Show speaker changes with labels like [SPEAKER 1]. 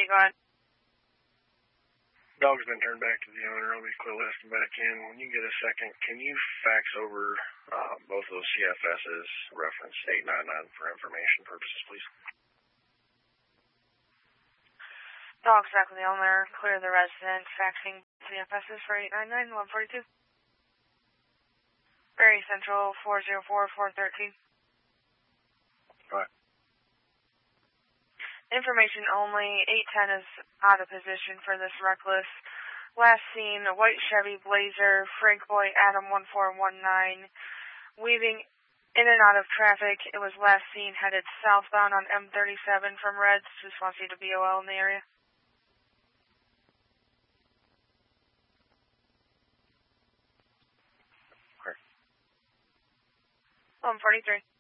[SPEAKER 1] Go ahead.
[SPEAKER 2] Dog's been turned back to the owner. I'll be quit listing back in. When you get a second, can you fax over both of those CFSs, reference 899, for information purposes, please?
[SPEAKER 1] Dog's back with the owner. Clear the resident. Faxing CFSs for 899-1142. Berry Central 404-413.
[SPEAKER 2] Go ahead.
[SPEAKER 1] Information only. 810 is out of position for this reckless. Last seen, a white Chevy Blazer, Frank Boy Adam 1419, weaving in and out of traffic. It was last seen headed southbound on M37 from Reds. Just wants you to BOL in the area. 143.